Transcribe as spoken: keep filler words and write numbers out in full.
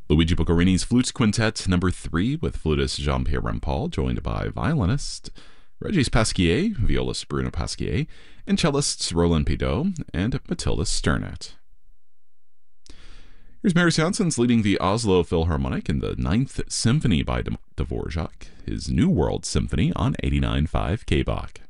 Luigi Boccarini's Flutes Quintet number three with flutist Jean-Pierre Rampal, joined by violinist Regis Pasquier, violist Bruno Pasquier, and cellists Roland Pidot and Matilda Sternet. Here's Marius Janssens leading the Oslo Philharmonic in the Ninth Symphony by Dvorak, his New World Symphony on eighty-nine point five K B O C.